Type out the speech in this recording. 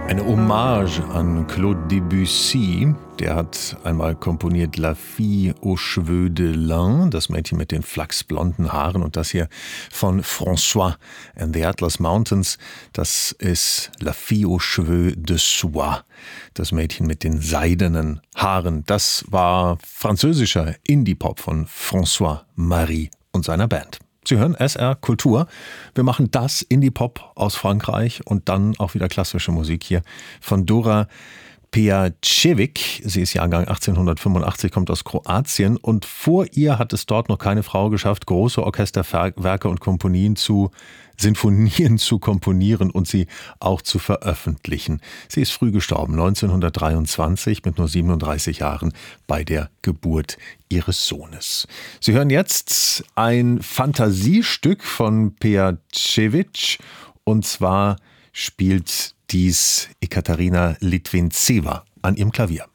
Eine Hommage an Claude Debussy. Der hat einmal komponiert La Fille aux Cheveux de Lin, das Mädchen mit den flachsblonden Haaren. Und das hier von François and the Atlas Mountains, das ist La Fille aux Cheveux de Soie, das Mädchen mit den seidenen Haaren. Das war französischer Indie-Pop von François Marie und seiner Band. Sie hören SR Kultur. Wir machen das Indie-Pop aus Frankreich und dann auch wieder klassische Musik hier von Dora Pejacevic. Sie ist Jahrgang 1885, kommt aus Kroatien und vor ihr hat es dort noch keine Frau geschafft, große Orchesterwerke und Sinfonien zu komponieren und sie auch zu veröffentlichen. Sie ist früh gestorben, 1923 mit nur 37 Jahren bei der Geburt ihres Sohnes. Sie hören jetzt ein Fantasiestück von Pejacevic und zwar spielt dies Ekaterina Litvintseva an ihrem Klavier.